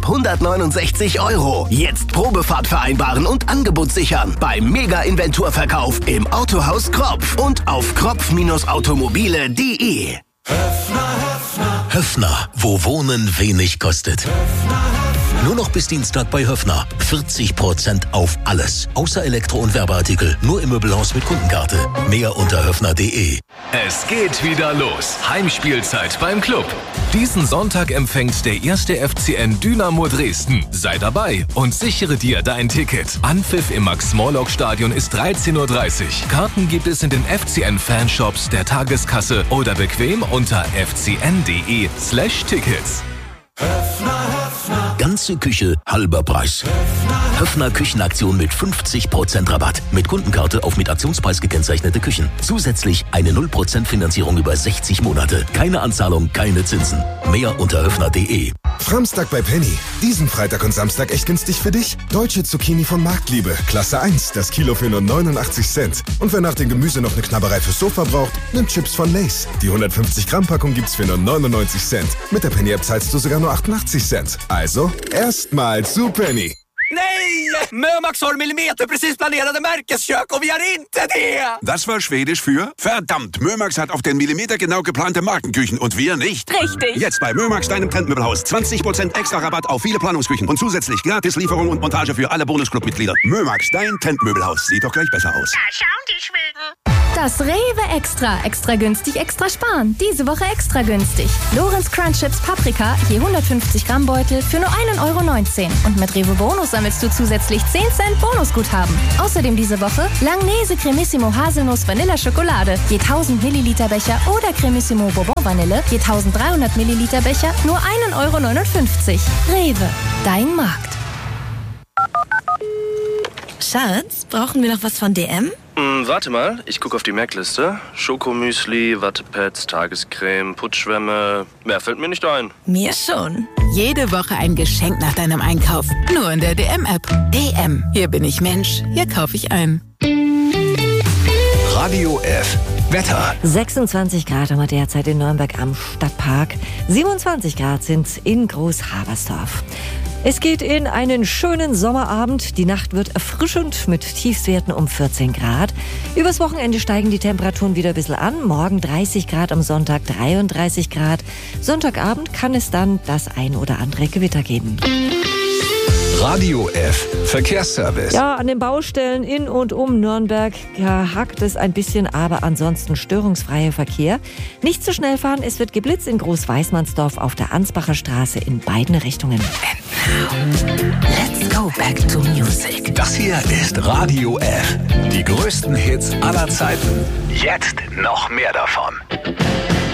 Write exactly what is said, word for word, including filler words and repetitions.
ab hundertneunundsechzig Euro. Jetzt Probefahrt vereinbaren und Angebot sichern. Beim Mega-Inventurverkauf im Autohaus Kropf und auf kropf automobile punkt de. Höffner, Höffner. Höffner, wo Wohnen wenig kostet. Höffner, Höffner. Nur noch bis Dienstag bei Höffner. vierzig Prozent auf alles. Außer Elektro- und Werbeartikel. Nur im Möbelhaus mit Kundenkarte. Mehr unter höffner punkt de. Es geht wieder los. Heimspielzeit beim Club. Diesen Sonntag empfängt der erste F C N Dynamo Dresden. Sei dabei und sichere dir dein Ticket. Anpfiff im Max-Morlock-Stadion ist dreizehn Uhr dreißig. Karten gibt es in den F C N-Fanshops, der Tageskasse oder bequem unter f c n punkt de slash tickets. Höffner, Höffner. Ganze Küche, halber Preis. Höffner, Höffner Küchenaktion mit fünfzig Prozent Rabatt. Mit Kundenkarte auf mit Aktionspreis gekennzeichnete Küchen. Zusätzlich eine null Prozent Finanzierung über sechzig Monate. Keine Anzahlung, keine Zinsen. Mehr unter höffner punkt de. Framstag bei Penny. Diesen Freitag und Samstag echt günstig für dich. Deutsche Zucchini von Marktliebe. Klasse eins. Das Kilo für nur neunundachtzig Cent. Und wer nach dem Gemüse noch eine Knabberei fürs Sofa braucht, nimmt Chips von Lay's. Die hundertfünfzig Gramm Packung gibt's für nur neunundneunzig Cent. Mit der Penny-App zahlst du sogar nur achtundachtzig Cent. Also, erstmal zu Penny. Nej! Mömax har millimeterprecis planerade märkeskök och vi har inte det! Das war Schwedisch für verdammt. Mömax hat auf den Millimeter genau geplante Markenküchen und wir nicht. Richtig. Jetzt bei Mömax, deinem Trendmöbelhaus. zwanzig Prozent extra Rabatt auf viele Planungsküchen und zusätzlich gratis Lieferung und Montage für alle Bonusclub-Mitglieder. Mömax, dein Trendmöbelhaus. Sieht doch gleich besser aus. Da schauen die Schweden. Das Rewe Extra. Extra günstig, extra sparen. Diese Woche extra günstig. Lorenz Crunch Chips Paprika, je hundertfünfzig Gramm Beutel für nur ein Euro neunzehn. Und mit Rewe Bonus sammelst du zusätzlich zehn Cent Bonusguthaben. Außerdem diese Woche Langnese Cremissimo Haselnuss Vanilla Schokolade, je tausend Milliliter Becher oder Cremissimo Bourbon Vanille, je tausenddreihundert Milliliter Becher, nur ein Euro neunundfünfzig. Rewe, dein Markt. Schatz, brauchen wir noch was von D M? Hm, warte mal, ich gucke auf die Merkliste. Schokomüsli, Wattepads, Tagescreme, Putzschwämme. Mehr fällt mir nicht ein. Mir schon. Jede Woche ein Geschenk nach deinem Einkauf. Nur in der D M-App. D M. Hier bin ich Mensch. Hier kaufe ich ein. Radio F. Wetter. sechsundzwanzig Grad haben wir derzeit in Nürnberg am Stadtpark. siebenundzwanzig Grad sind's in Großhabersdorf. Es geht in einen schönen Sommerabend. Die Nacht wird erfrischend mit Tiefstwerten um vierzehn Grad. Übers Wochenende steigen die Temperaturen wieder ein bisschen an. Morgen dreißig Grad, am Sonntag dreiunddreißig Grad. Sonntagabend kann es dann das ein oder andere Gewitter geben. Radio F. Verkehrsservice. Ja, an den Baustellen in und um Nürnberg hakt es ein bisschen, aber ansonsten störungsfreier Verkehr. Nicht zu schnell fahren, es wird geblitzt in Großweißmannsdorf auf der Ansbacher Straße in beiden Richtungen. And now, let's go back to music. Das hier ist Radio F. Die größten Hits aller Zeiten. Jetzt noch mehr davon.